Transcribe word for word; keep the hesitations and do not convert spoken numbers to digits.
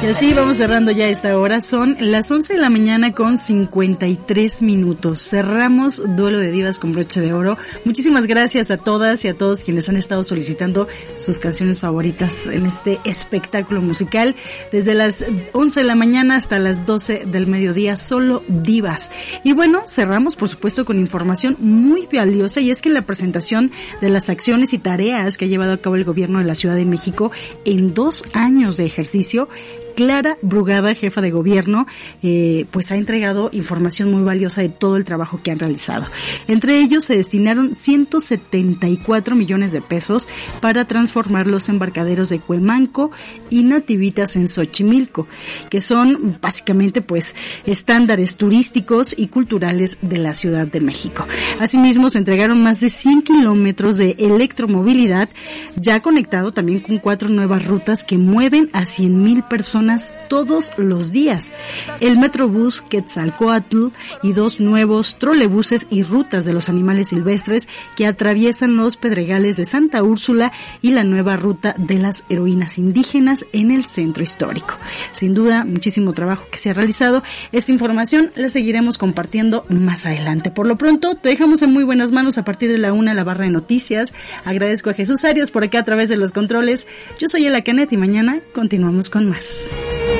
Y así vamos cerrando ya esta hora. Son las once de la mañana con cincuenta y tres minutos. Cerramos Duelo de Divas con broche de oro. Muchísimas gracias a todas y a todos quienes han estado solicitando sus canciones favoritas en este espectáculo musical. Desde las once de la mañana hasta las doce del mediodía, solo divas. Y bueno, cerramos por supuesto con información muy valiosa, y es que la presentación de las acciones y tareas que ha llevado a cabo el gobierno de la Ciudad de México en dos años de ejercicio, Clara Brugada, jefa de gobierno, eh, pues ha entregado información muy valiosa de todo el trabajo que han realizado. Entre ellos se destinaron ciento setenta y cuatro millones de pesos para transformar los embarcaderos de Cuemanco y Nativitas en Xochimilco, que son básicamente pues estándares turísticos y culturales de la Ciudad de México. Asimismo, se entregaron más de cien kilómetros de electromovilidad, ya conectado también con cuatro nuevas rutas que mueven a cien mil personas todos los días. El Metrobús Quetzalcóatl y dos nuevos trolebuses y rutas de los animales silvestres que atraviesan los pedregales de Santa Úrsula y la nueva ruta de las heroínas indígenas en el centro histórico. Sin duda, muchísimo trabajo que se ha realizado. Esta información la seguiremos compartiendo más adelante. Por lo pronto, te dejamos en muy buenas manos a partir de la una la barra de noticias. Agradezco a Jesús Arias por acá a través de los controles. Yo soy Ela Canet y mañana continuamos con más.